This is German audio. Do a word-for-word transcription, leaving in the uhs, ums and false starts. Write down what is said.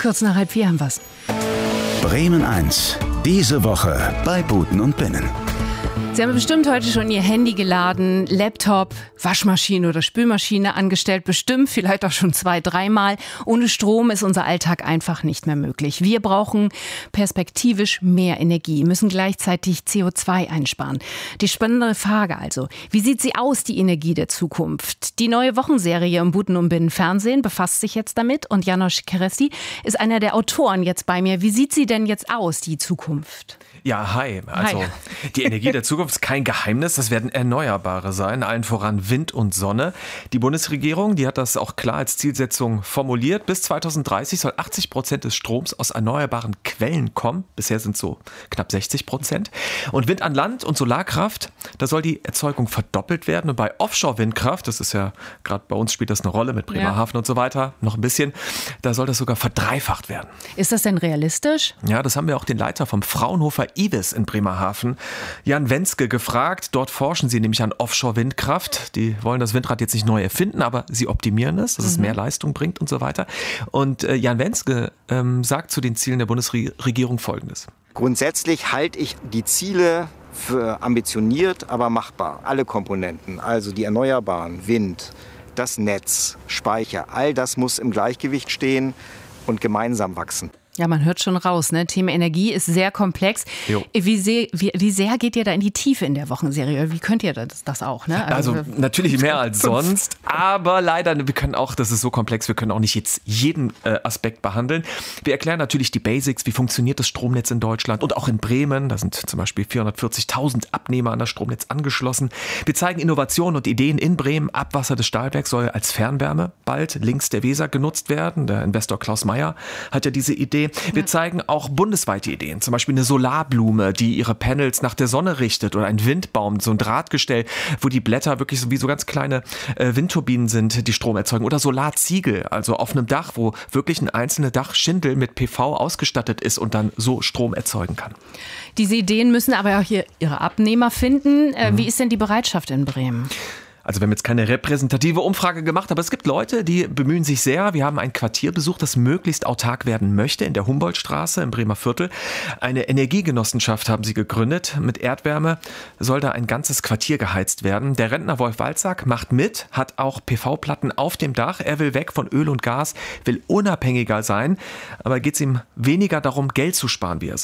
Kurz nach halb vier haben wir's. Bremen eins. Diese Woche bei Buten und Binnen. Sie haben bestimmt heute schon Ihr Handy geladen, Laptop, Waschmaschine oder Spülmaschine angestellt. Bestimmt, vielleicht auch schon zwei, dreimal. Ohne Strom ist unser Alltag einfach nicht mehr möglich. Wir brauchen perspektivisch mehr Energie, müssen gleichzeitig C O zwei einsparen. Die spannende Frage also, wie sieht sie aus, die Energie der Zukunft? Die neue Wochenserie im Buten und Binnen Fernsehen befasst sich jetzt damit. Und János Kereszti ist einer der Autoren jetzt bei mir. Wie sieht sie denn jetzt aus, die Zukunft? Ja, hi. Also Hi. Die Energie der Zukunft ist kein Geheimnis. Das werden Erneuerbare sein, allen voran Wind und Sonne. Die Bundesregierung, die hat das auch klar als Zielsetzung formuliert. Bis zweitausenddreißig soll achtzig Prozent des Stroms aus erneuerbaren Quellen kommen. Bisher sind es so knapp sechzig Prozent. Und Wind an Land und Solarkraft, da soll die Erzeugung verdoppelt werden. Und bei Offshore-Windkraft, das ist ja gerade bei uns spielt das eine Rolle mit Bremerhaven Ja. und so weiter, noch ein bisschen, da soll das sogar verdreifacht werden. Ist das denn realistisch? Ja, das haben wir auch den Leiter vom Fraunhofer I W I S in Bremerhaven, Jan Wenske, gefragt. Dort forschen sie nämlich an Offshore-Windkraft. Die wollen das Windrad jetzt nicht neu erfinden, aber sie optimieren es, dass es mehr Leistung bringt und so weiter. Und äh, Jan Wenske ähm, sagt zu den Zielen der Bundesregierung Folgendes. Grundsätzlich halte ich die Ziele für ambitioniert, aber machbar. Alle Komponenten, also die Erneuerbaren, Wind, das Netz, Speicher, all das muss im Gleichgewicht stehen und gemeinsam wachsen. Ja, man hört schon raus, ne? Thema Energie ist sehr komplex. Jo. Wie sehr, wie, wie sehr geht ihr da in die Tiefe in der Wochenserie? Wie könnt ihr das, das auch? Ne? Also natürlich mehr als sonst, aber leider, wir können auch, das ist so komplex, wir können auch nicht jetzt jeden äh, Aspekt behandeln. Wir erklären natürlich die Basics, wie funktioniert das Stromnetz in Deutschland und auch in Bremen. Da sind zum Beispiel vierhundertvierzigtausend Abnehmer an das Stromnetz angeschlossen. Wir zeigen Innovationen und Ideen in Bremen. Abwasser des Stahlwerks soll als Fernwärme bald links der Weser genutzt werden. Der Investor Klaus Meyer hat ja diese Idee. Wir zeigen auch bundesweite Ideen, zum Beispiel eine Solarblume, die ihre Panels nach der Sonne richtet, oder ein Windbaum, so ein Drahtgestell, wo die Blätter wirklich so wie so ganz kleine äh, Windturbinen sind, die Strom erzeugen, oder Solarziegel, also auf einem Dach, wo wirklich ein einzelner Dachschindel mit P V ausgestattet ist und dann so Strom erzeugen kann. Diese Ideen müssen aber auch hier ihre Abnehmer finden. Äh, mhm. Wie ist denn die Bereitschaft in Bremen? Also wir haben jetzt keine repräsentative Umfrage gemacht, aber es gibt Leute, die bemühen sich sehr. Wir haben ein Quartier besucht, das möglichst autark werden möchte, in der Humboldtstraße im Bremer Viertel. Eine Energiegenossenschaft haben sie gegründet. Mit Erdwärme soll da ein ganzes Quartier geheizt werden. Der Rentner Wolf Walzack macht mit, hat auch P V-Platten auf dem Dach. Er will weg von Öl und Gas, will unabhängiger sein. Aber geht es ihm weniger darum, Geld zu sparen, wie er sagt.